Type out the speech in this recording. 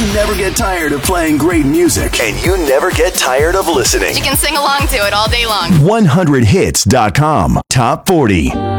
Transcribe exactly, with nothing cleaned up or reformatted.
You never get tired of playing great music. And you never get tired of listening. You can sing along to it all day long. one hundred hits dot com. Top forty.